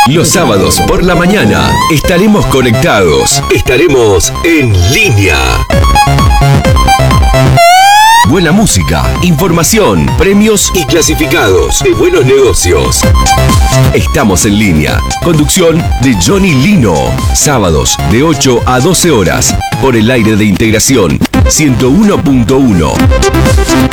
Los sábados por la mañana estaremos conectados. Estaremos en línea. Buena música, información, premios y clasificados de buenos negocios. Estamos en línea. Conducción de Johnny Lino. Sábados de 8 a 12 horas por el aire de Integración 101.1.